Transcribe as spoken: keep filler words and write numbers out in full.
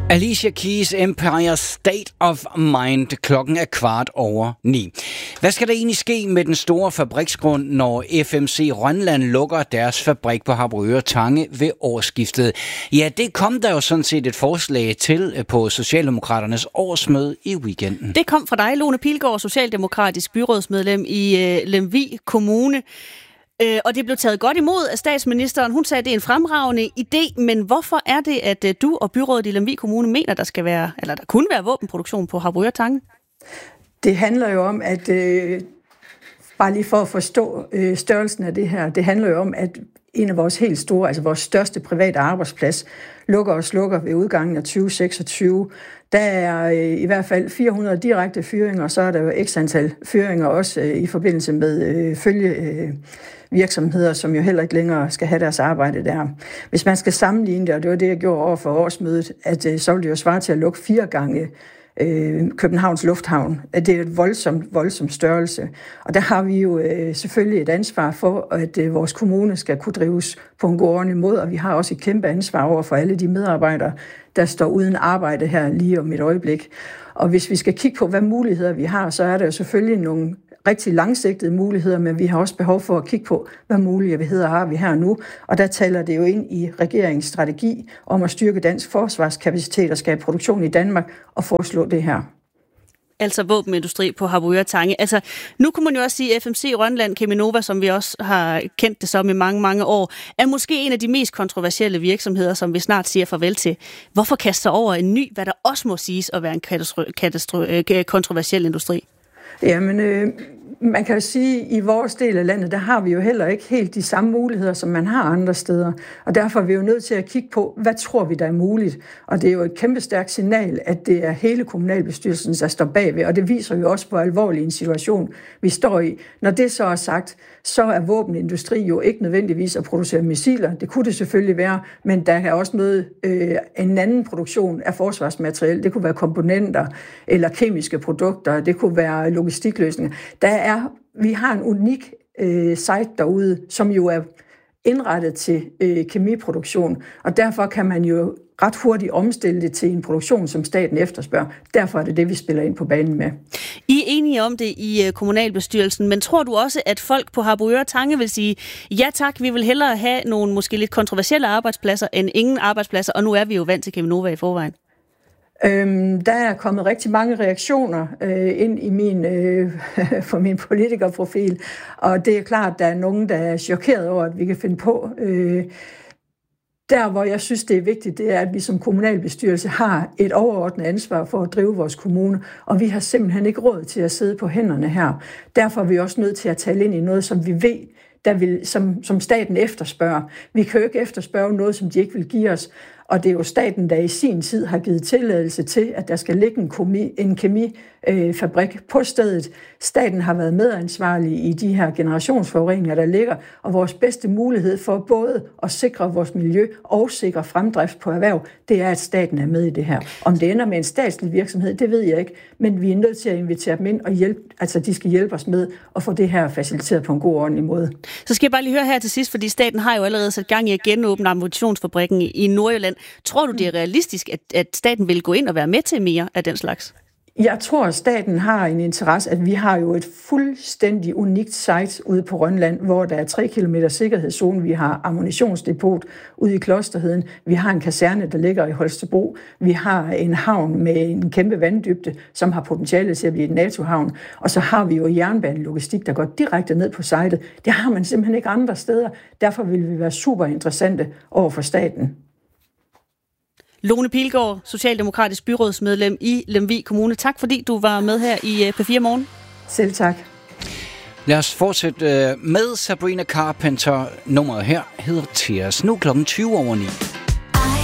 Alicia Keys' Empire State of Mind. Klokken er kvart over ni. Hvad skal der egentlig ske med den store fabriksgrund, når F M C Rønland lukker deres fabrik på Harboøre Tange ved årsskiftet? Ja, det kom der jo sådan set et forslag til på Socialdemokraternes årsmøde i weekenden. Det kom fra dig, Lone Pilgaard, socialdemokratisk byrådsmedlem i uh, Lemvig Kommune. Øh, og det blev taget godt imod af statsministeren. Hun sagde, at det er en fremragende idé, men hvorfor er det, at øh, du og byrådet i Lemvig Kommune mener, der skal være, eller der kunne være våbenproduktion på Harboøre Tange? Det handler jo om, at øh, bare lige for at forstå øh, størrelsen af det her, det handler jo om, at en af vores helt store, altså vores største private arbejdsplads, lukker og slukker ved udgangen af tyve seksogtyve. Der er øh, i hvert fald fire hundrede direkte fyringer, og så er der jo x antal fyringer også øh, i forbindelse med øh, følge øh, virksomheder, som jo heller ikke længere skal have deres arbejde der. Hvis man skal sammenligne det, og det var det, jeg gjorde over for årsmødet, at øh, så ville det jo svare til at lukke fire gange øh, Københavns Lufthavn. At det er et voldsomt, voldsomt størrelse. Og der har vi jo øh, selvfølgelig et ansvar for, at øh, vores kommune skal kunne drives på en god ordentlig måde, og vi har også et kæmpe ansvar over for alle de medarbejdere, der står uden arbejde her lige om et øjeblik. Og hvis vi skal kigge på, hvad muligheder vi har, så er der jo selvfølgelig nogle rigtig langsigtede muligheder, men vi har også behov for at kigge på, hvad muligheder har vi her nu. Og der taler det jo ind i regeringens strategi om at styrke dansk forsvarskapacitet og skabe produktion i Danmark og foreslå det her. Altså våbenindustri på Harboøre Tange. Altså, nu kunne man jo også sige, at F M C Rønland Cheminova, som vi også har kendt det som i mange, mange år, er måske en af de mest kontroversielle virksomheder, som vi snart siger farvel til. Hvorfor kaste sig over en ny, hvad der også må siges at være en katastro- katastro- kontroversiel industri? Jamen, øh, man kan jo sige, at i vores del af landet, der har vi jo heller ikke helt de samme muligheder, som man har andre steder. Og derfor er vi jo nødt til at kigge på, hvad tror vi, der er muligt. Og det er jo et kæmpe stærkt signal, at det er hele kommunalbestyrelsen, der står bagved. Og det viser jo også, hvor alvorlig en situation vi står i. Når det så er sagt, så er våbenindustri jo ikke nødvendigvis at producere missiler. Det kunne det selvfølgelig være, men der er også noget, øh, en anden produktion af forsvarsmateriel. Det kunne være komponenter eller kemiske produkter. Det kunne være logistikløsninger. Der er, vi har en unik øh, site derude, som jo er indrettet til øh, kemiproduktion, og derfor kan man jo ret hurtigt omstille det til en produktion, som staten efterspørger. Derfor er det det, vi spiller ind på banen med. I er enige om det i uh, kommunalbestyrelsen, men tror du også, at folk på Harboøre Tange vil sige, ja tak, vi vil hellere have nogle måske lidt kontroversielle arbejdspladser end ingen arbejdspladser, og nu er vi jo vant til Cheminova i forvejen? Øhm, der er kommet rigtig mange reaktioner øh, ind i min, øh, for min politikerprofil, og det er klart, at der er nogen, der er chokeret over, at vi kan finde på. Øh, der, hvor jeg synes, det er vigtigt, det er, at vi som kommunalbestyrelse har et overordnet ansvar for at drive vores kommune, og vi har simpelthen ikke råd til at sidde på hænderne her. Derfor er vi også nødt til at tale ind i noget, som vi ved, der vil, som, som staten efterspørger. Vi kan jo ikke efterspørge noget, som de ikke vil give os. Og det er jo staten, der i sin tid har givet tilladelse til, at der skal ligge en, komi, en kemifabrik øh, på stedet. Staten har været medansvarlig i de her generationsforureninger, der ligger, og vores bedste mulighed for både at sikre vores miljø og sikre fremdrift på erhverv, det er, at staten er med i det her. Om det ender med en statslig virksomhed, det ved jeg ikke, men vi er nødt til at invitere dem ind og hjælpe, altså de skal hjælpe os med at få det her faciliteret på en god og ordentlig måde. Så skal jeg bare lige høre her til sidst, fordi staten har jo allerede sat gang i at genåbne ammunitionsfabrikken i Nordjylland. Tror du, det er realistisk, at, at staten vil gå ind og være med til mere af den slags? Jeg tror, at staten har en interesse, at vi har jo et fuldstændig unikt site ude på Rønland, hvor der er tre kilometer sikkerhedszone. Vi har ammunitionsdepot ude i Klosterheden. Vi har en kaserne, der ligger i Holstebro. Vi har en havn med en kæmpe vanddybde, som har potentiale til at blive et NATO-havn. Og så har vi jo jernbanelogistik, der går direkte ned på sitet. Det har man simpelthen ikke andre steder. Derfor vil vi være super interessante over for staten. Lone Pilgaard, socialdemokratisk byrådsmedlem i Lemvig Kommune. Tak fordi du var med her i P fire Morgen. Selv tak. Lad os fortsætte med Sabrina Carpenter. Nummeret her hedder Tears. Nu klokken tyve over ni.